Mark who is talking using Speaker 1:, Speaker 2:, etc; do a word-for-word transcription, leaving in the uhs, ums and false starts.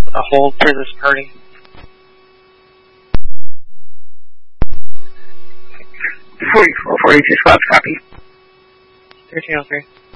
Speaker 1: a hold for this party.
Speaker 2: forty-four forty-two, Squawks, copy.
Speaker 1: thirteen oh three.